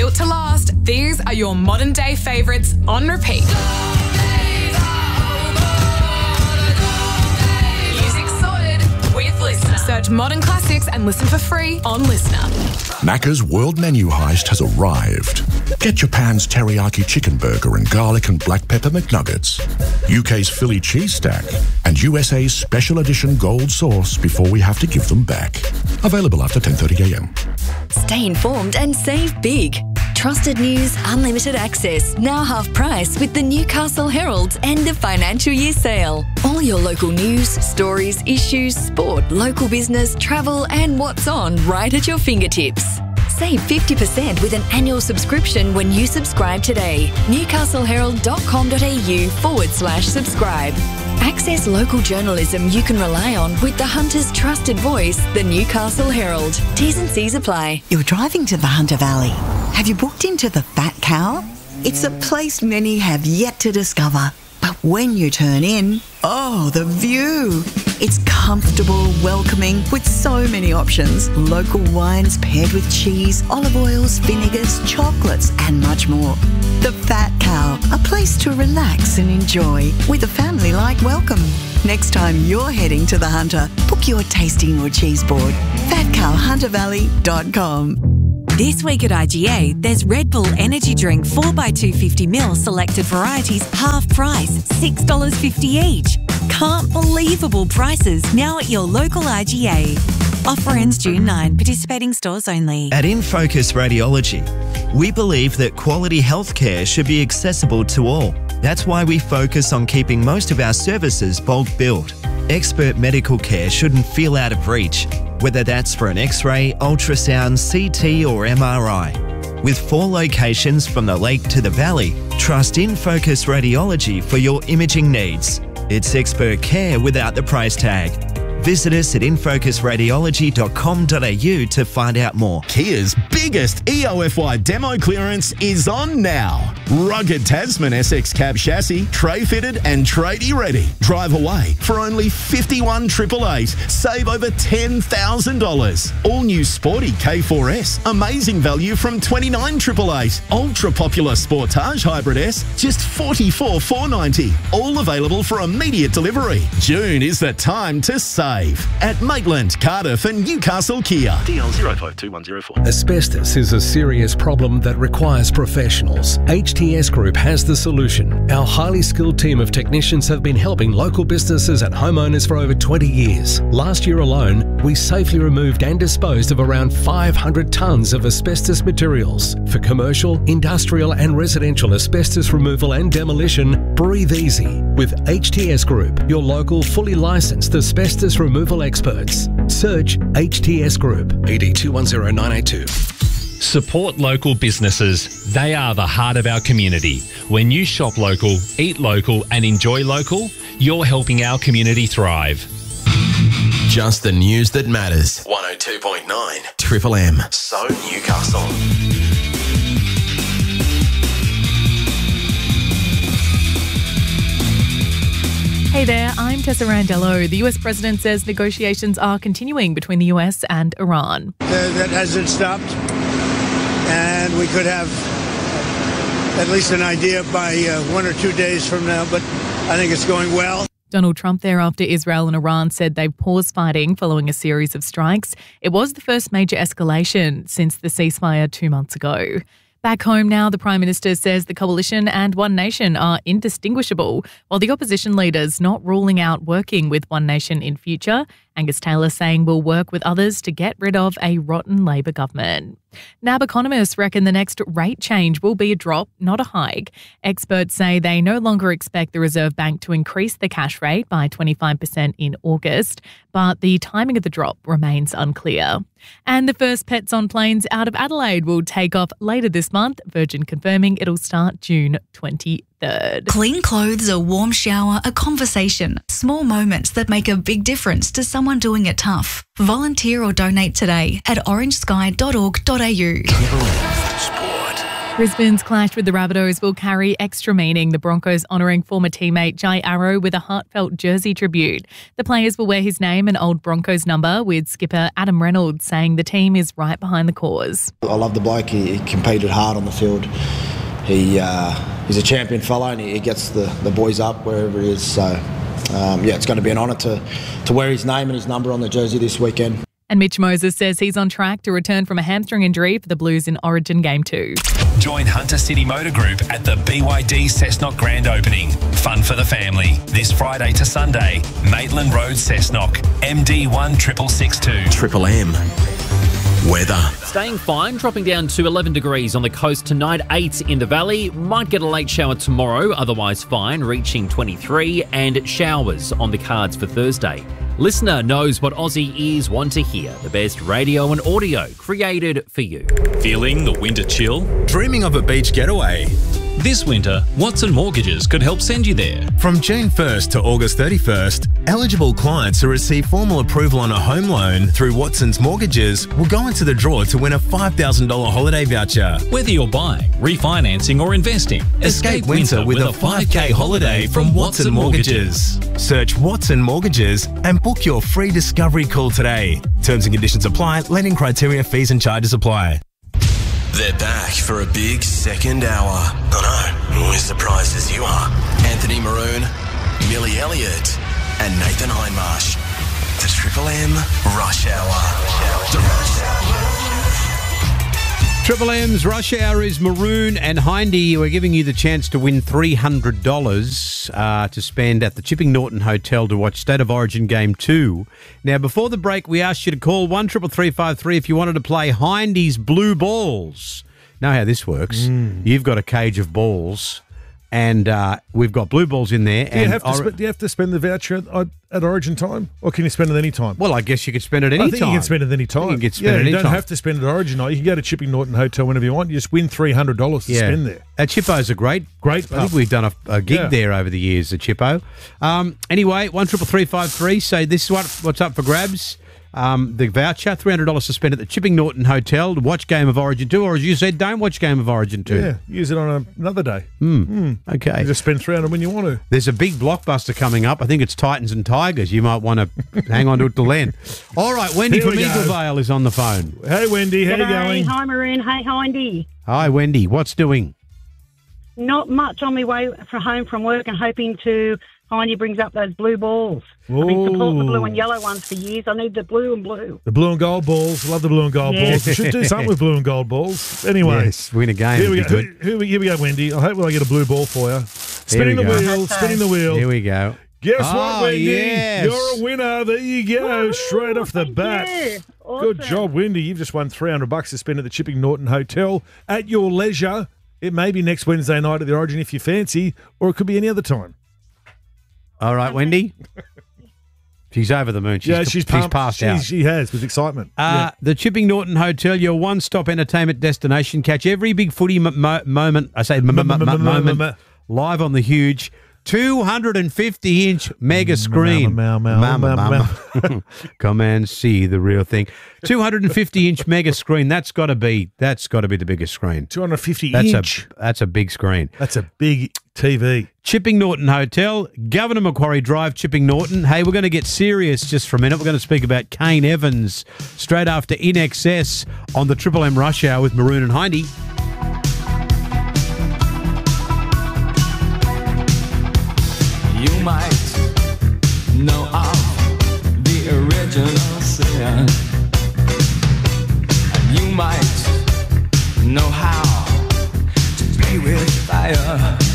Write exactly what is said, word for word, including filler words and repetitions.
Built to last, these are your modern day favourites on repeat. Music sorted with Listener. Search Modern Classics and listen for free on Listener. Macca's World Menu Heist has arrived. Get Japan's teriyaki chicken burger and garlic and black pepper McNuggets, U K's Philly cheese stack, and U S A's special edition gold sauce before we have to give them back. Available after ten thirty a m. Stay informed and save big. Trusted news, unlimited access, now half price with the Newcastle Herald's end of financial year sale. All your local news, stories, issues, sport, local business, travel and what's on right at your fingertips. Save fifty percent with an annual subscription when you subscribe today. newcastleherald.com.au forward slash subscribe. Access local journalism you can rely on with the Hunter's trusted voice, the Newcastle Herald. T's and C's apply. You're driving to the Hunter Valley. Have you booked into the Fat Cow? It's a place many have yet to discover. But when you turn in, oh, the view. It's comfortable, welcoming, with so many options. Local wines paired with cheese, olive oils, vinegars, chocolates, and much more. The Fat Cow, a place to relax and enjoy with a family-like welcome. Next time you're heading to the Hunter, book your tasting or cheese board. fat cow hunter valley dot com. This week at I G A, there's Red Bull Energy Drink four by two fifty milliliters selected varieties, half price, six dollars fifty each. Can't believable prices now at your local I G A. Offer ends June ninth, participating stores only. At InFocus Radiology, we believe that quality healthcare should be accessible to all. That's why we focus on keeping most of our services bulk billed. Expert medical care shouldn't feel out of reach, whether that's for an X-ray, ultrasound, C T or M R I. With four locations from the lake to the valley, trust InFocus Radiology for your imaging needs. It's expert care without the price tag. Visit us at infocus radiology dot com dot a u to find out more. Kia's biggest E O F Y demo clearance is on now. Rugged Tasman S X cab chassis, tray fitted and tradie ready. Drive away for only fifty-one eight eight eight. Save over ten thousand dollars. All new sporty K four S, amazing value from twenty-nine eight eight eight. Ultra popular Sportage Hybrid S, just forty-four four ninety. All available for immediate delivery. June is the time to save at Maitland, Cardiff and Newcastle Kia. D L zero five two one zero four. Asbestos is a serious problem that requires professionals. H T S Group has the solution. Our highly skilled team of technicians have been helping local businesses and homeowners for over twenty years. Last year alone, we safely removed and disposed of around five hundred tonnes of asbestos materials. For commercial, industrial and residential asbestos removal and demolition, breathe easy with H T S Group, your local fully licensed asbestos removal experts. Search H T S Group. E D two one zero nine eight two. Support local businesses. They are the heart of our community. When you shop local, eat local and enjoy local, you're helping our community thrive. Just the news that matters. one oh two point nine Triple M. So Newcastle. Hey there, I'm Tessa Randello. The U S president says negotiations are continuing between the U S and Iran. Uh, that hasn't stopped, and we could have at least an idea by uh, one or two days from now, but I think it's going well. Donald Trump thereafter Israel and Iran said they've paused fighting following a series of strikes. It was the first major escalation since the ceasefire two months ago. Back home now, the Prime Minister says the coalition and One Nation are indistinguishable, while the opposition leader's not ruling out working with One Nation in future. Angus Taylor saying we'll work with others to get rid of a rotten Labor government. N A B economists reckon the next rate change will be a drop, not a hike. Experts say they no longer expect the Reserve Bank to increase the cash rate by twenty-five percent in August, but the timing of the drop remains unclear. And the first Pets on Planes out of Adelaide will take off later this month, Virgin confirming it'll start June twenty-third. Clean clothes, a warm shower, a conversation. Small moments that make a big difference to someone doing it tough. Volunteer or donate today at orange sky dot org dot a u. Sport. Brisbane's clash with the Rabbitohs will carry extra meaning. The Broncos honouring former teammate Jai Arrow with a heartfelt jersey tribute. The players will wear his name and old Broncos number, with skipper Adam Reynolds saying the team is right behind the cause. I love the bloke. He, he competed hard on the field. He uh, he's a champion fellow, and he, he gets the, the boys up wherever he is. So, um, yeah, it's going to be an honour to, to wear his name and his number on the jersey this weekend. And Mitch Moses says he's on track to return from a hamstring injury for the Blues in Origin Game two. Join Hunter City Motor Group at the B Y D Cessnock Grand Opening. Fun for the family. This Friday to Sunday, Maitland Road, Cessnock. M D one six six six two. Triple M. Weather. Staying fine, dropping down to eleven degrees on the coast tonight, eight in the valley. Might get a late shower tomorrow, otherwise fine, reaching twenty-three, and showers on the cards for Thursday. Listener knows what Aussie ears want to hear. The best radio and audio created for you. Feeling the winter chill? Dreaming of a beach getaway? This winter, Watson Mortgages could help send you there. From June first to August thirty-first, eligible clients who receive formal approval on a home loan through Watson's Mortgages will go into the draw to win a five thousand dollars holiday voucher. Whether you're buying, refinancing or investing, escape winter with a five K holiday from Watson Mortgages. Search Watson Mortgages and book your free discovery call today. Terms and conditions apply. Lending criteria, fees and charges apply. They're back for a big second hour. I know, we're surprised as you are. Anthony Maroon, Millie Elliott, and Nathan Hindmarsh. The Triple M Rush Hour. The Rush Hour. Triple M's Rush Hour is Maroon and Hindy. We're giving you the chance to win three hundred dollars uh, to spend at the Chipping Norton Hotel to watch State of Origin Game two. Now, before the break, we asked you to call one triple three five three if you wanted to play Hindy's Blue Balls. Know how this works. Mm. You've got a cage of balls, and uh, we've got blue balls in there. Do you, and have to sp- do you have to spend the voucher at, at Origin time? Or can you spend it any time? Well, I guess you could spend it any I think time. you can spend it any time. You can spend yeah, it any you don't time. have to spend it at Origin night. You can go to Chipping Norton Hotel whenever you want. You just win three hundred dollars to yeah. spend there. At Chippo's a great, great. I think we've done a, a gig Yeah. there over the years at Chippo. Um, anyway, one triple three five three. So this is what what's up for grabs. Um, the voucher, three hundred dollars to spend at the Chipping Norton Hotel to watch Game of Origin two, or as you said, don't watch Game of Origin two. Yeah, use it on a, another day. Hmm. Hmm. Okay. You just spend three hundred dollars when you want to. There's a big blockbuster coming up. I think it's Titans and Tigers. You might want to hang on to it till then. All right, Wendy Here from we go. Eagle Vale is on the phone. Hey, Wendy, how you G'day. going? Hi, Maroon. Hey, Hindy. Hi, Wendy. What's doing? Not much, on my way from home from work and hoping to Hindy brings up those blue balls. I've been supporting the blue and yellow ones for years. I need the blue and blue. The blue and gold balls. Love the blue and gold Yeah. balls. We should do something with blue and gold balls. Anyway. Yes, win a game. Here we would go. be good. Who, who, here we go, Wendy. I hope I get a blue ball for you. Spinning the we go. wheel, spinning the wheel. Here we go. Guess Oh, what, Wendy? yes. You're a winner. There you go. Straight off the bat. you. Good Awesome. job, Wendy. You've just won three hundred bucks to spend at the Chipping Norton Hotel at your leisure. It may be next Wednesday night at the Origin if you fancy, or it could be any other time. All right, Wendy. She's over the moon. She's, yeah, she's, pumped. passed She's- out. She has, with excitement. Uh, The Chipping Norton Hotel, your one-stop entertainment destination. Catch every big footy m- mo- moment, I say m- m- m- m- moment, live on the huge two hundred fifty inch mega screen. Meow, meow, meow, Mama, meow, mama. Come and see the real thing. two hundred fifty inch mega screen. That's got to be. That's got to be the biggest screen. two hundred fifty That's inch. a. That's a big screen. That's a big T V. Chipping Norton Hotel, Governor Macquarie Drive, Chipping Norton. Hey, we're going to get serious just for a minute. We're going to speak about Kane Evans straight after In Excess on the Triple M Rush Hour with Maroon and Hindy. You might know of the original sin. You might know how to be with fire.